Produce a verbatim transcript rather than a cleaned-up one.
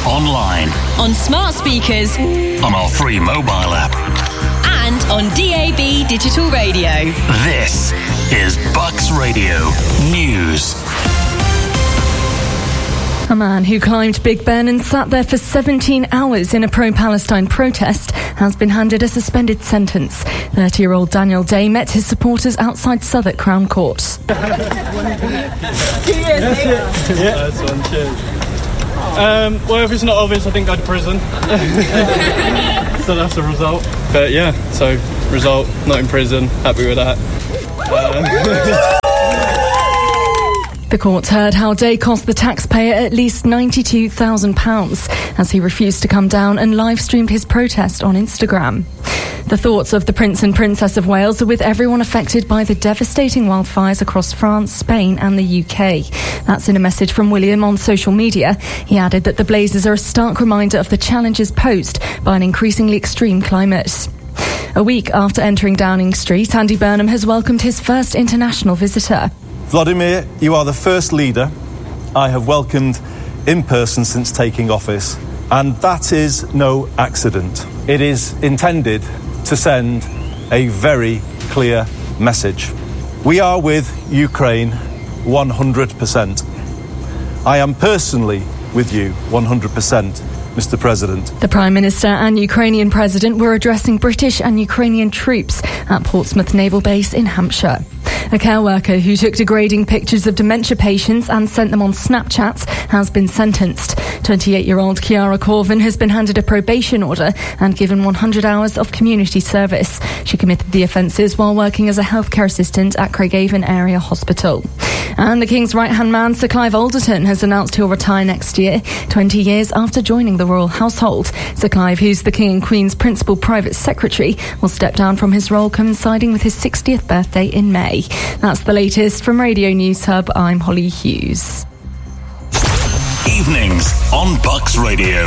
online, on smart speakers, on our free mobile app, and on D A B digital radio. This is Bucks Radio News. A man who climbed Big Ben and sat there for seventeen hours in a pro-Palestine protest has been handed a suspended sentence. thirty-year-old Daniel Day met his supporters outside Southwark Crown Court. That's it. Yeah. Nice one, cheers. Um, well, if it's not obvious, I didn't go to prison. So that's the result. But yeah, so result, not in prison, happy with that. Um, The court heard how Day cost the taxpayer at least ninety-two thousand pounds as he refused to come down and live-streamed his protest on Instagram. The thoughts of the Prince and Princess of Wales are with everyone affected by the devastating wildfires across France, Spain and the U K. That's in a message from William on social media. He added that the blazes are a stark reminder of the challenges posed by an increasingly extreme climate. A week after entering Downing Street, Andy Burnham has welcomed his first international visitor. Vladimir, you are the first leader I have welcomed in person since taking office, and that is no accident. It is intended to send a very clear message. We are with Ukraine one hundred percent. I am personally with you one hundred percent, Mister President. The Prime Minister and Ukrainian President were addressing British and Ukrainian troops at Portsmouth Naval Base in Hampshire. A care worker who took degrading pictures of dementia patients and sent them on Snapchat has been sentenced. twenty-eight-year-old Kiara Corvin has been handed a probation order and given one hundred hours of community service. She committed the offences while working as a healthcare assistant at Craigavon Area Hospital. And the King's right-hand man, Sir Clive Alderton, has announced he'll retire next year, twenty years after joining the royal household. Sir Clive, who's the King and Queen's principal private secretary, will step down from his role coinciding with his sixtieth birthday in May. That's the latest from Radio News Hub. I'm Holly Hughes. Evenings on Bucks Radio.